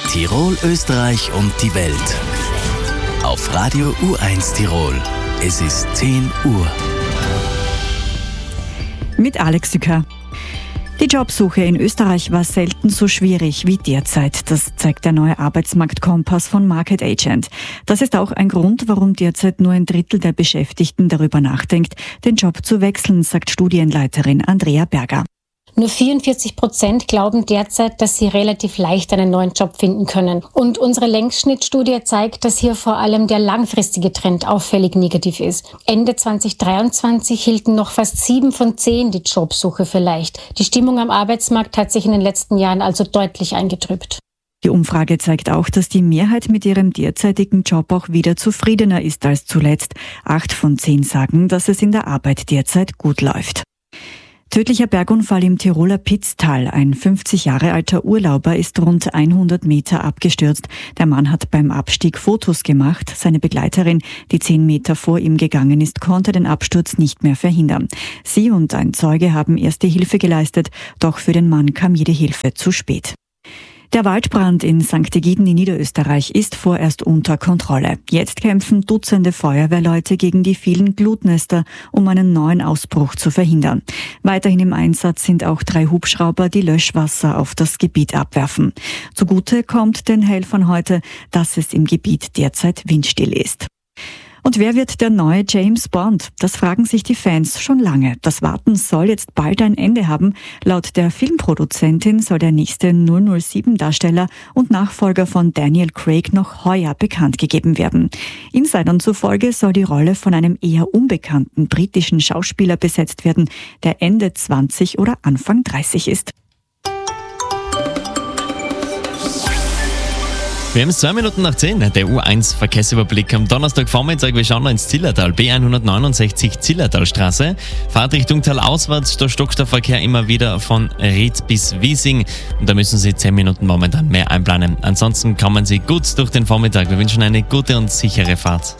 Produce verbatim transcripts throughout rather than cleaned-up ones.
Tirol, Österreich und die Welt. Auf Radio U eins Tirol. Es ist zehn Uhr. Mit Alex Sücker. Die Jobsuche in Österreich war selten so schwierig wie derzeit. Das zeigt der neue Arbeitsmarktkompass von Market Agent. Das ist auch ein Grund, warum derzeit nur ein Drittel der Beschäftigten darüber nachdenkt, den Job zu wechseln, sagt Studienleiterin Andrea Berger. Nur vierundvierzig Prozent glauben derzeit, dass sie relativ leicht einen neuen Job finden können. Und unsere Längsschnittstudie zeigt, dass hier vor allem der langfristige Trend auffällig negativ ist. Ende zwanzig dreiundzwanzig hielten noch fast sieben von zehn die Jobsuche für leicht. Die Stimmung am Arbeitsmarkt hat sich in den letzten Jahren also deutlich eingetrübt. Die Umfrage zeigt auch, dass die Mehrheit mit ihrem derzeitigen Job auch wieder zufriedener ist als zuletzt. Acht von zehn sagen, dass es in der Arbeit derzeit gut läuft. Tödlicher Bergunfall im Tiroler Pitztal. Ein fünfzig Jahre alter Urlauber ist rund hundert Meter abgestürzt. Der Mann hat beim Abstieg Fotos gemacht. Seine Begleiterin, die zehn Meter vor ihm gegangen ist, konnte den Absturz nicht mehr verhindern. Sie und ein Zeuge haben erste Hilfe geleistet, doch für den Mann kam jede Hilfe zu spät. Der Waldbrand in Sankt Egiden in Niederösterreich ist vorerst unter Kontrolle. Jetzt kämpfen Dutzende Feuerwehrleute gegen die vielen Glutnester, um einen neuen Ausbruch zu verhindern. Weiterhin im Einsatz sind auch drei Hubschrauber, die Löschwasser auf das Gebiet abwerfen. Zugute kommt den Helfern heute, dass es im Gebiet derzeit windstill ist. Und wer wird der neue James Bond? Das fragen sich die Fans schon lange. Das Warten soll jetzt bald ein Ende haben. Laut der Filmproduzentin soll der nächste null null sieben-Darsteller und Nachfolger von Daniel Craig noch heuer bekannt gegeben werden. Insidern zufolge soll die Rolle von einem eher unbekannten britischen Schauspieler besetzt werden, der Ende zwanzig oder Anfang dreißig ist. Wir haben es zwei Minuten nach zehn, der U eins Verkehrsüberblick am Donnerstagvormittag. Wir schauen noch ins Zillertal, B hundertneunundsechzig Zillertalstraße. Fahrtrichtung Tal auswärts, da stockt der Verkehr immer wieder von Ried bis Wiesing. Und da müssen Sie zehn Minuten momentan mehr einplanen. Ansonsten kommen Sie gut durch den Vormittag. Wir wünschen eine gute und sichere Fahrt.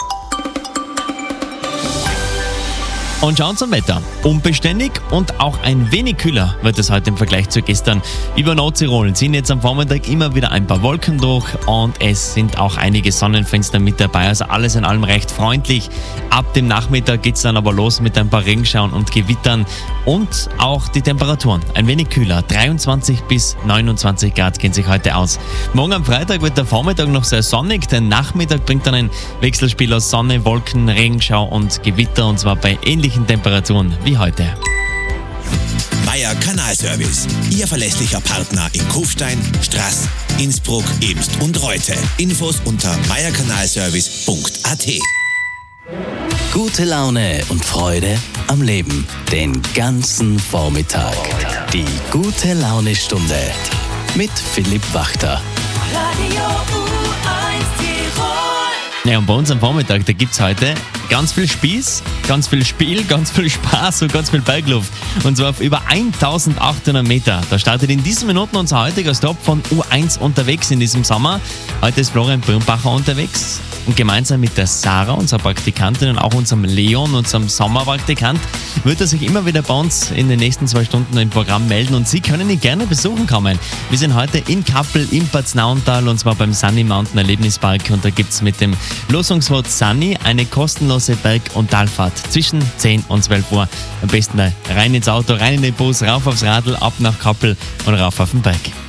Und schauen zum Wetter. Unbeständig und auch ein wenig kühler wird es heute im Vergleich zu gestern. Über Nordtirol ziehen jetzt am Vormittag immer wieder ein paar Wolken durch und es sind auch einige Sonnenfenster mit dabei. Also alles in allem recht freundlich. Ab dem Nachmittag geht es dann aber los mit ein paar Regenschauern und Gewittern und auch die Temperaturen ein wenig kühler. dreiundzwanzig bis neunundzwanzig Grad gehen sich heute aus. Morgen am Freitag wird der Vormittag noch sehr sonnig. Der Nachmittag bringt dann ein Wechselspiel aus Sonne, Wolken, Regenschau und Gewitter und zwar bei ähnlichen Temperaturen wie heute. Meier Kanalservice, Ihr verlässlicher Partner in Kufstein, Straß, Innsbruck, Ebst und Reute. Infos unter meierkanalservice punkt a t. Gute Laune und Freude am Leben. Den ganzen Vormittag. Die gute Laune-Stunde mit Philipp Wachter. Radio U eins Tirol. Ja, und bei uns am Vormittag, da gibt es heute ganz viel Spieß, ganz viel Spiel, ganz viel Spaß und ganz viel Bergluft. Und zwar auf über eintausendachthundert Meter. Da startet in diesen Minuten unser heutiger Stop von U eins unterwegs in diesem Sommer. Heute ist Florian Birnbacher unterwegs. Und gemeinsam mit der Sarah, unserer Praktikantin, und auch unserem Leon, unserem Sommerpraktikant, wird er sich immer wieder bei uns in den nächsten zwei Stunden im Programm melden. Und Sie können ihn gerne besuchen kommen. Wir sind heute in Kappel im Paznauntal und zwar beim Sunny Mountain Erlebnispark. Und da gibt es mit dem Losungswort Sunny eine kostenlose Berg- und Talfahrt zwischen zehn und zwölf Uhr. Am besten rein ins Auto, rein in den Bus, rauf aufs Radl, ab nach Kappel und rauf auf den Berg.